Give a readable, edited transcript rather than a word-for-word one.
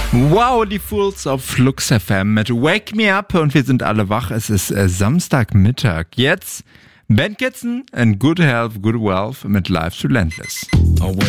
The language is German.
Wow, die Fools auf Flux FM mit Wake Me Up und wir sind alle wach. Es ist Samstagmittag. Jetzt Ben Kitson and Good Health, Good Wealth mit Life Relentless.